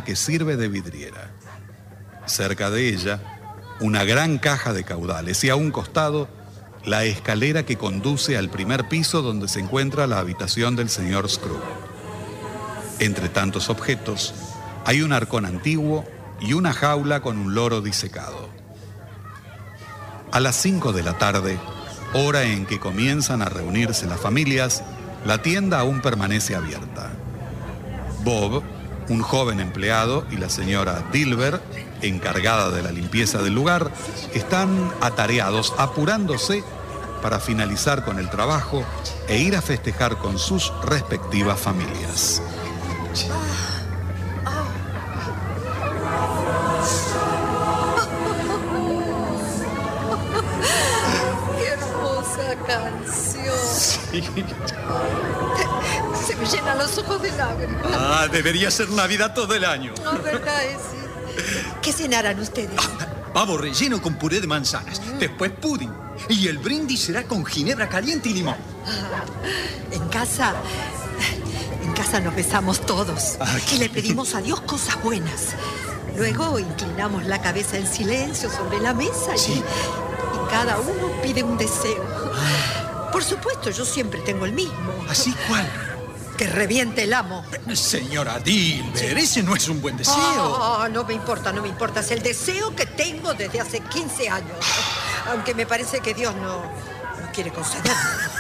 que sirve de vidriera. Cerca de ella, una gran caja de caudales y a un costado, la escalera que conduce al primer piso donde se encuentra la habitación del señor Scrooge. Entre tantos objetos, hay un arcón antiguo y una jaula con un loro disecado. A las 5 de la tarde, hora en que comienzan a reunirse las familias, la tienda aún permanece abierta. Bob, un joven empleado, y la señora Dilber, encargada de la limpieza del lugar, están atareados, apurándose para finalizar con el trabajo e ir a festejar con sus respectivas familias. ¡Qué hermosa canción! Sí. Se me llenan los ojos de lágrimas. Ah, debería ser Navidad todo el año. No, ¿verdad? Sí. ¿Qué cenarán ustedes? Pavo relleno con puré de manzanas, después pudding. Y el brindis será con ginebra caliente y limón. En casa nos besamos todos. Y le pedimos a Dios cosas buenas. Luego inclinamos la cabeza en silencio sobre la mesa y cada uno pide un deseo. Por supuesto, yo siempre tengo el mismo. ¿Así cuál? Que reviente el amo. Señora Dilber, ese no es un buen deseo. No me importa. Es el deseo que tengo desde hace 15 años. Aunque me parece que Dios no quiere concederlo.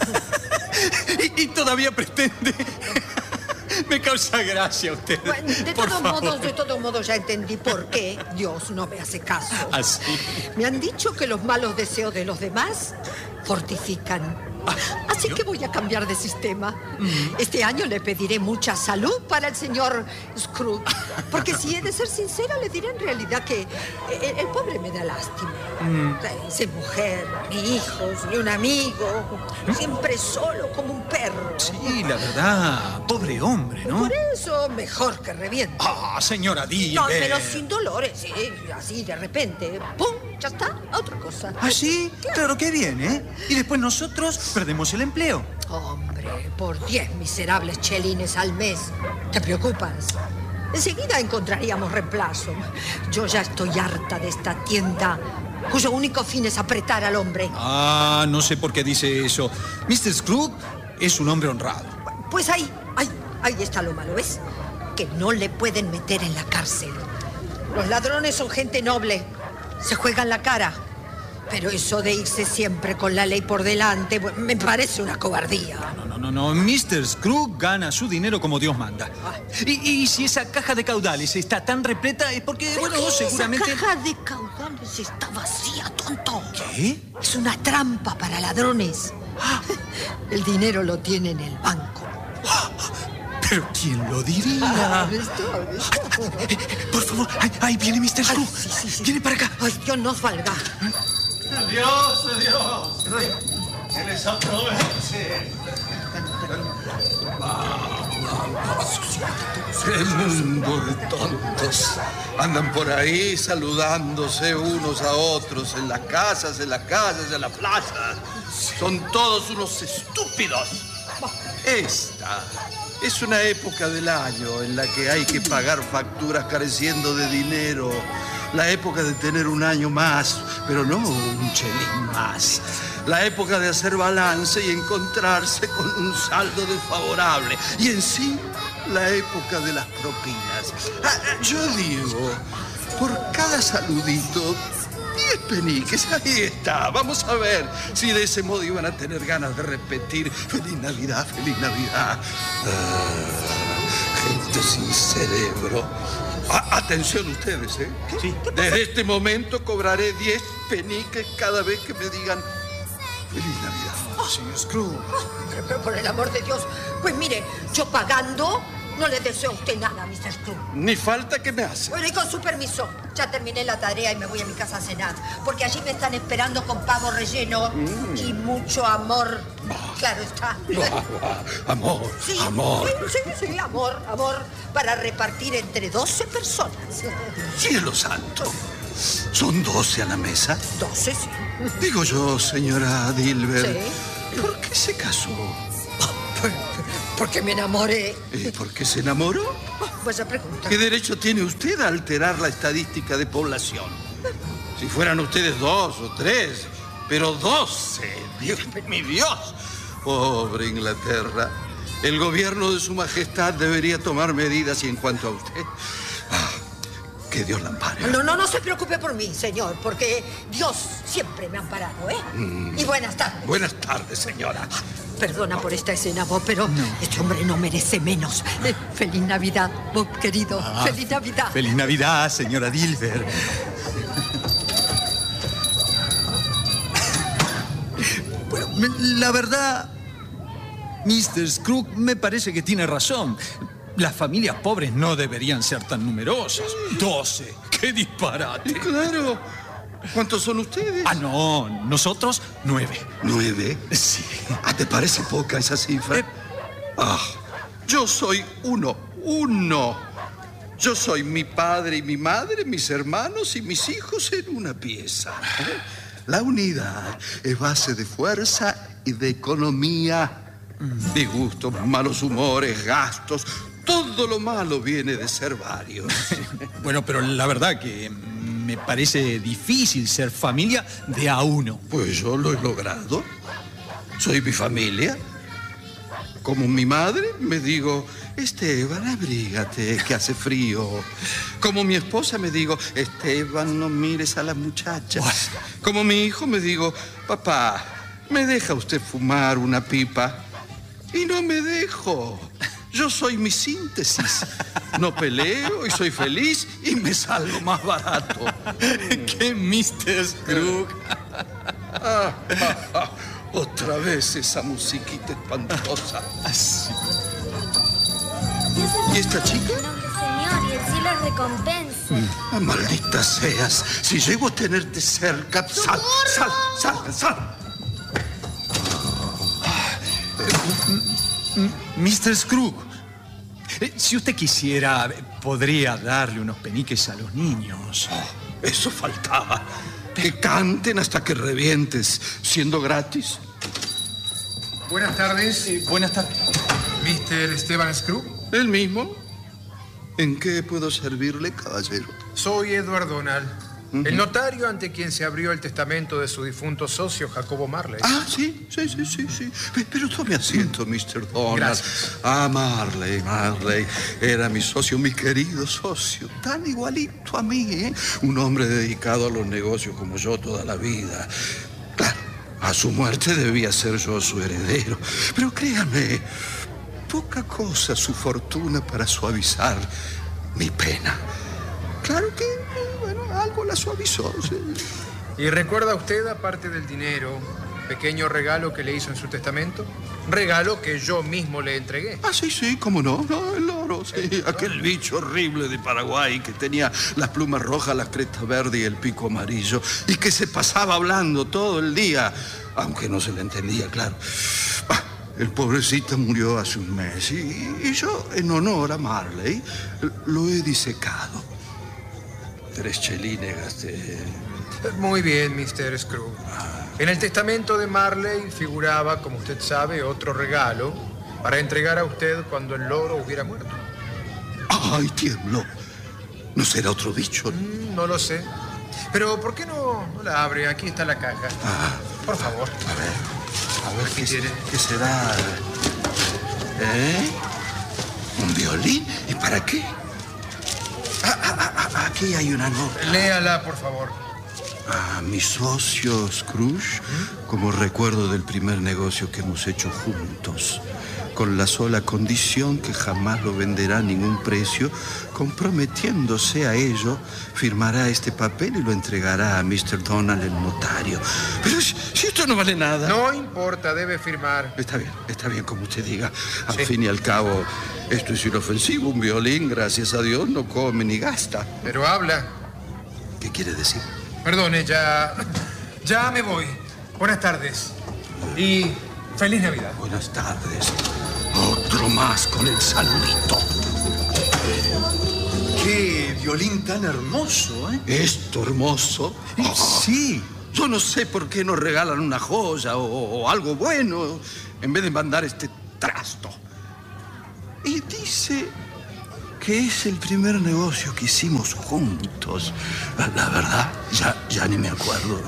y todavía pretende. Me causa gracia usted. Bueno, de todos modos ya entendí por qué Dios no me hace caso. Así. Me han dicho que los malos deseos de los demás fortifican. Así que voy a cambiar de sistema. Este año le pediré mucha salud para el señor Scrooge. Porque si he de ser sincera, le diré en realidad que el pobre me da lástima. Sin mujer, ni hijos, ni un amigo. Siempre solo, como un perro. Sí, la verdad, pobre hombre, ¿no? Por eso, mejor que reviente. Señora Dilber. No, pero sin dolores, ¿sí? Así de repente. ¡Pum! Ya está, otra cosa. ¿Ah, sí? Claro que bien, ¿eh? Y después nosotros perdemos el empleo. Hombre, por 10 miserables chelines al mes. ¿Te preocupas? Enseguida encontraríamos reemplazo. Yo ya estoy harta de esta tienda cuyo único fin es apretar al hombre. No sé por qué dice eso. Mr. Scrooge es un hombre honrado. Pues ahí está lo malo, ¿ves? Que no le pueden meter en la cárcel. Los ladrones son gente noble. Se juegan la cara. Pero eso de irse siempre con la ley por delante, me parece una cobardía. No. Mr. Scrooge gana su dinero como Dios manda. Y si esa caja de caudales está tan repleta es porque, seguramente... Esa caja de caudales está vacía, tonto. ¿Qué? Es una trampa para ladrones. El dinero lo tiene en el banco. ¿Pero quién lo diría? Por favor, ahí viene Mr. Scrooge. Sí. Viene para acá. Ay, Dios nos valga. Adiós. Que les aproveche. ¡Qué mundo de tontos! Andan por ahí saludándose unos a otros en las casas, en la plaza. Son todos unos estúpidos. Esta es una época del año en la que hay que pagar facturas careciendo de dinero. La época de tener un año más, pero no un chelín más. La época de hacer balance y encontrarse con un saldo desfavorable. Y en sí, la época de las propinas. Yo digo, por cada saludito, 10 peniques, ahí está. Vamos a ver si de ese modo iban a tener ganas de repetir Feliz Navidad, Feliz Navidad. Gente sin cerebro. Atención ustedes, ¿eh? Sí. Desde este momento cobraré 10 peniques cada vez que me digan Feliz Navidad. Señor Scrooge. Pero por el amor de Dios, pues mire, yo pagando no le deseo a usted nada, Mr. Scrooge. Ni falta que me hace. Bueno, y con su permiso, ya terminé la tarea y me voy a mi casa a cenar. Porque allí me están esperando con pavo relleno y mucho amor. Claro está. Amor, Sí, amor. Sí, amor. Para repartir entre 12 personas. Cielo santo. ¿Son 12 a la mesa? 12, sí. Digo yo, señora Dilber. Sí. ¿Por qué se casó? Porque me enamoré. ¿Y por qué se enamoró? Pues a preguntar. ¿Qué derecho tiene usted a alterar la estadística de población? Si fueran ustedes 2 o 3, pero 12. Dios, mi Dios. Pobre Inglaterra. El gobierno de su majestad debería tomar medidas y en cuanto a usted... que Dios la ampare. No se preocupe por mí, señor, porque Dios siempre me ha amparado, ¿eh? Y buenas tardes. Buenas tardes, señora. Perdona por esta escena, Bob, pero este hombre no merece menos. Feliz Navidad, Bob, querido. Feliz Navidad. Feliz Navidad, señora Dilber. Bueno, la verdad, Mr. Scrooge me parece que tiene razón. Las familias pobres no deberían ser tan numerosas. 12. ¡Qué disparate! Claro. ¿Cuántos son ustedes? No. Nosotros, 9. ¿9? Sí. ¿Te parece poca esa cifra? Yo soy uno. Yo soy mi padre y mi madre, mis hermanos y mis hijos en una pieza. La unidad es base de fuerza y de economía. Disgustos, malos humores, gastos... Todo lo malo viene de ser varios. Bueno, pero la verdad que me parece difícil ser familia de a uno. Pues yo lo he logrado. Soy mi familia. Como mi madre, me digo, Esteban, abrígate, que hace frío. Como mi esposa, me digo, Esteban, no mires a las muchachas. Como mi hijo, me digo, papá, ¿me deja usted fumar una pipa? Y no me dejo. Yo soy mi síntesis. No peleo y soy feliz y me salgo más barato. ¡Qué Mr. Scrooge! Otra vez esa musiquita espantosa. Así. ¿Y esta chica? Señor, y el cielo recompense. Maldita seas. Si llego a tenerte cerca... ¡Sal! Mr. Scrooge, si usted quisiera, podría darle unos peniques a los niños. Eso faltaba. Que canten hasta que revientes, siendo gratis. Buenas tardes. Buenas tardes. ¿Mr. Esteban Scrooge? ¿El mismo? ¿En qué puedo servirle, caballero? Soy Edward Donald, el notario ante quien se abrió el testamento de su difunto socio, Jacobo Marley. Sí. Pero tome asiento, Mr. Donald. Gracias. Marley era mi socio, mi querido socio, tan igualito a mí, ¿eh? Un hombre dedicado a los negocios como yo toda la vida. Claro, a su muerte debía ser yo su heredero. Pero créame, poca cosa su fortuna para suavizar mi pena. Claro que, algo la suavizó. ¿Sí? ¿Y recuerda usted, aparte del dinero, pequeño regalo que le hizo en su testamento? Regalo que yo mismo le entregué. Sí, cómo no. El oro, sí. Aquel bicho horrible de Paraguay que tenía las plumas rojas, las crestas verdes y el pico amarillo y que se pasaba hablando todo el día, aunque no se le entendía, claro. El pobrecito murió hace un mes y yo, en honor a Marley, lo he disecado. 3 chelines gasté. Muy bien, Mr. Scrooge. En el testamento de Marley figuraba, como usted sabe, otro regalo para entregar a usted cuando el loro hubiera muerto. ¡Ay, tiemblo! ¿No será otro bicho? No lo sé. Pero, ¿por qué no la abre? Aquí está la caja. Por favor. A ver, ¿qué será? ¿Un violín? ¿Y para qué? Aquí hay una nota. Léala, por favor. Mi socio Scrooge, como recuerdo del primer negocio que hemos hecho juntos, con la sola condición que jamás lo venderá a ningún precio, comprometiéndose a ello, firmará este papel y lo entregará a Mr. Donald, el notario. Pero si esto no vale nada. No importa, debe firmar. Está bien como usted diga. Al fin y al cabo, esto es inofensivo. Un violín, gracias a Dios, no come ni gasta. Pero habla. ¿Qué quiere decir? Perdone, ya me voy. Buenas tardes. Y feliz Navidad. Buenas tardes. Otro más con el saludito. ¡Qué violín tan hermoso, eh! ¿Esto hermoso? Sí. Yo no sé por qué nos regalan una joya o algo bueno en vez de mandar este trasto. Y dice que es el primer negocio que hicimos juntos. La verdad, ya ni me acuerdo.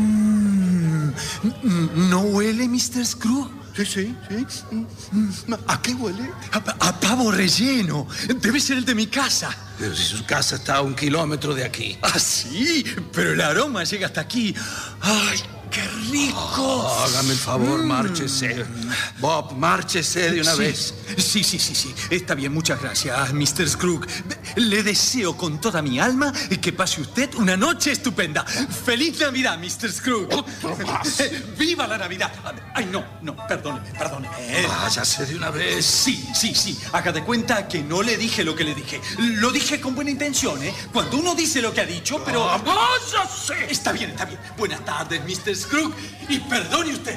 ¿No huele, Mr. Scrooge? Sí. ¿A qué huele? A pavo relleno. Debe ser el de mi casa. Pero si su casa está a 1 kilómetro de aquí. Ah, sí, pero el aroma llega hasta aquí. ¡Ay, qué rico! Hágame el favor, márchese. Bob, márchese de una vez. Sí. Está bien, muchas gracias, Mr. Scrooge. Le deseo con toda mi alma que pase usted una noche estupenda. ¡Feliz Navidad, Mr. Scrooge! Otro más. ¡Viva la Navidad! Ay, no, perdóneme. Váyase de una vez. Sí. Haga de cuenta que no le dije lo que le dije. Lo dije con buena intención, ¿eh? Cuando uno dice lo que ha dicho, pero... ¡Váyase! Está bien. Buenas tardes, Mr. Scrooge. Y perdone usted.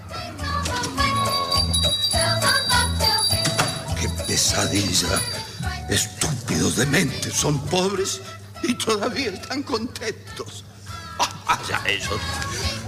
¡Qué pesadilla! Estúpidos dementes, son pobres y todavía están contentos. Ya ellos.